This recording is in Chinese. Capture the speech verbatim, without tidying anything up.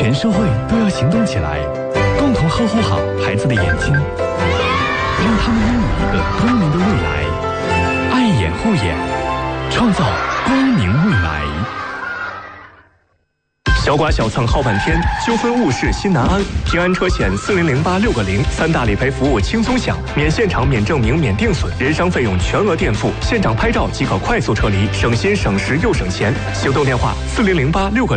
全社会都要行动起来，共同呵护好孩子的眼睛，让他们拥有一个光明的未来。爱眼护眼，创造光明未来。 小剐小蹭耗半天，纠纷误事心难安。平安车险四零零八六个零，三大理赔服务轻松享，免现场、免证明、免定损，人伤费用全额垫付，现场拍照即可快速撤离，省心省时又省钱。行动电话：四零零八六个。